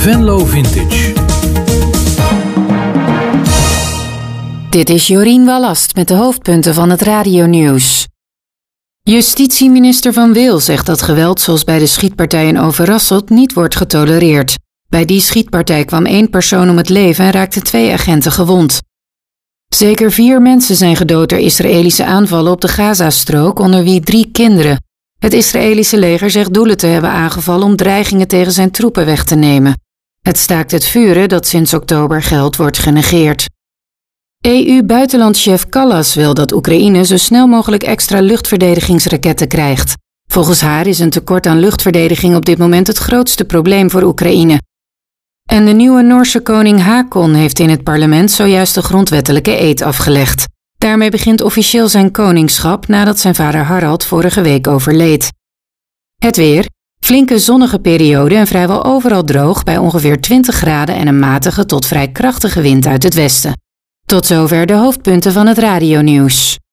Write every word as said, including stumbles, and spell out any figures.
Venlo Vintage. Dit is Jorien Wallast met de hoofdpunten van het radionieuws. Justitieminister Van Wil zegt dat geweld zoals bij de schietpartij in Overasselt niet wordt getolereerd. Bij die schietpartij kwam één persoon om het leven en raakten twee agenten gewond. Zeker vier mensen zijn gedood door Israëlische aanvallen op de Gazastrook, onder wie drie kinderen. Het Israëlische leger zegt doelen te hebben aangevallen om dreigingen tegen zijn troepen weg te nemen. Het staakt het vuren dat sinds oktober geldt wordt genegeerd. E U-buitenlandchef Kallas wil dat Oekraïne zo snel mogelijk extra luchtverdedigingsraketten krijgt. Volgens haar is een tekort aan luchtverdediging op dit moment het grootste probleem voor Oekraïne. En de nieuwe Noorse koning Haakon heeft in het parlement zojuist de grondwettelijke eed afgelegd. Daarmee begint officieel zijn koningschap nadat zijn vader Harald vorige week overleed. Het weer. Flinke zonnige periode en vrijwel overal droog bij ongeveer twintig graden en een matige tot vrij krachtige wind uit het westen. Tot zover de hoofdpunten van het radionieuws.